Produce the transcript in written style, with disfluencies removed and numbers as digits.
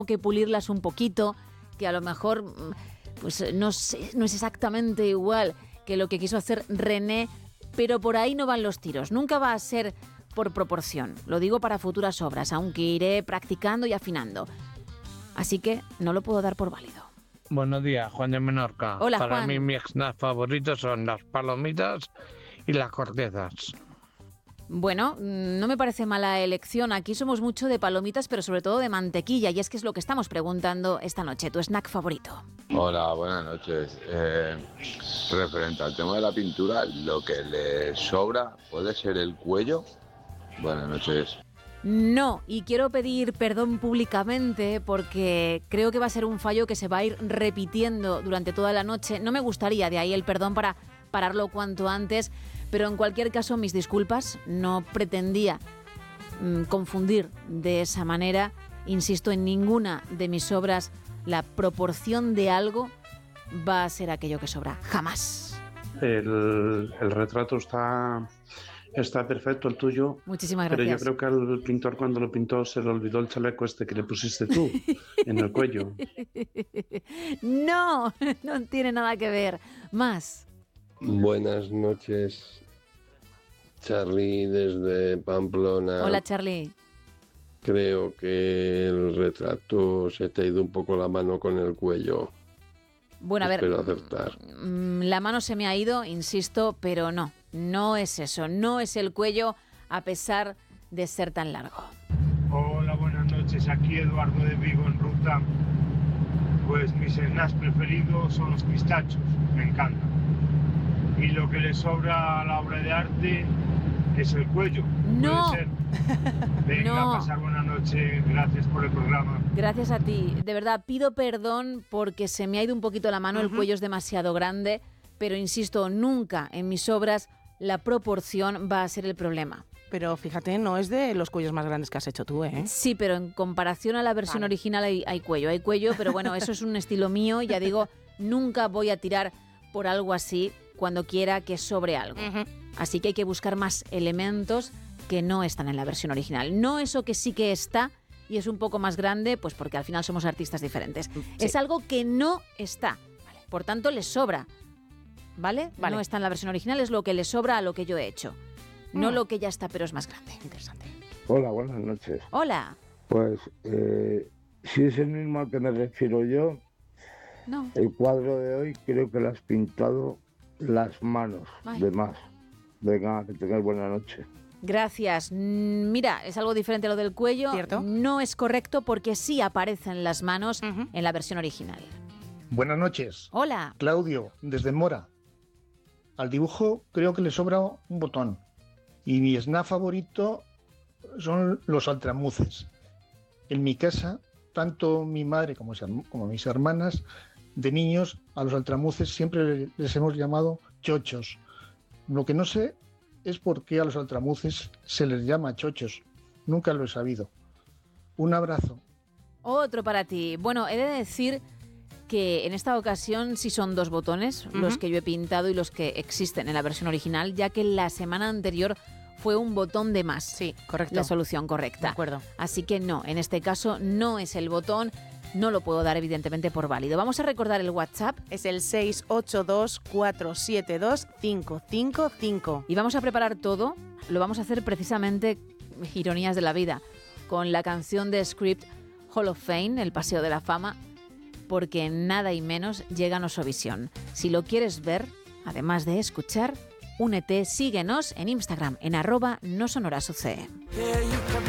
que pulirlas un poquito, que a lo mejor pues no es exactamente igual que lo que quiso hacer René, pero por ahí no van los tiros. Nunca va a ser por proporción. Lo digo para futuras obras, aunque iré practicando y afinando. Así que no lo puedo dar por válido. Buenos días, Juan de Menorca. Hola, Para Juan. mí mis snacks favoritos son las palomitas y las cortezas. Bueno, no me parece mala elección. Aquí somos mucho de palomitas, pero sobre todo de mantequilla, y es que es lo que estamos preguntando esta noche. ¿Tu snack favorito? Hola, buenas noches. Referente al tema de la pintura, lo que le sobra puede ser el cuello. Buenas noches. No, y quiero pedir perdón públicamente porque creo que va a ser un fallo que se va a ir repitiendo durante toda la noche. No me gustaría, de ahí el perdón para pararlo cuanto antes, pero en cualquier caso mis disculpas. No pretendía confundir de esa manera. Insisto, en ninguna de mis obras la proporción de algo va a ser aquello que sobra. Jamás. El retrato está perfecto, el tuyo. Muchísimas Pero gracias. yo creo que al pintor, cuando lo pintó, se le olvidó el chaleco este que le pusiste tú en el cuello. No, no tiene nada que ver. Más. Buenas noches, Charly desde Pamplona. Hola, Charly. Creo que el retrato se te ha ido un poco la mano con el cuello. Bueno, a ver, Espero acertar. la mano se me ha ido, insisto, pero no es eso, no es el cuello, a pesar de ser tan largo. Hola, buenas noches, aquí Eduardo de Vigo en ruta. Pues mis snacks preferidos son los pistachos, me encantan. Y lo que le sobra a la obra de arte es el cuello. No. Puede ser. Venga, No. pasar buena noche, gracias por el programa. Gracias a ti, de verdad pido perdón porque se me ha ido un poquito la mano, el cuello es demasiado grande, pero insisto, nunca en mis obras la proporción va a ser el problema. Pero fíjate, no es de los cuellos más grandes que has hecho tú, ¿eh? Sí, pero en comparación a la versión Vale. original hay cuello, pero bueno, eso es un estilo mío, ya digo, nunca voy a tirar por algo así cuando quiera que sobre algo. Así que hay que buscar más elementos que no están en la versión original. No eso que sí que está y es un poco más grande, pues porque al final somos artistas diferentes. Sí. Es algo que no está, por tanto le sobra, ¿vale? Vale. No está en la versión original, es lo que le sobra a lo que yo he hecho. No lo que ya está, pero es más grande. Interesante. Hola, buenas noches. Hola. Pues si es el mismo al que me refiero yo, No. el cuadro de hoy creo que le has pintado las manos Ay. de más. Venga, que tengáis buena noche. Gracias. Mira, es algo diferente a lo del cuello. ¿Cierto? No es correcto porque sí aparecen las manos en la versión original. Buenas noches, Hola. Claudio, desde Mora. Al dibujo creo que le sobra un botón. Y mi snack favorito son los altramuces. En mi casa, tanto mi madre como mis hermanas, de niños, a los altramuces siempre les hemos llamado chochos. Lo que no sé es por qué a los altramuces se les llama chochos. Nunca lo he sabido. Un abrazo. Otro para ti. Bueno, he de decir que en esta ocasión sí son 2 botones, los que yo he pintado y los que existen en la versión original, ya que la semana anterior fue un botón de más. Sí, correcto. La solución correcta. De acuerdo. Así que no, en este caso no es el botón, no lo puedo dar evidentemente por válido. Vamos a recordar el WhatsApp. Es el 682-472-555. Y vamos a preparar todo, lo vamos a hacer precisamente, ironías de la vida, con la canción de Script Hall of Fame, el Paseo de la Fama, porque nada y menos llega a Nosovisión. Si lo quieres ver, además de escuchar, únete, síguenos en Instagram, en @nosonorasuce.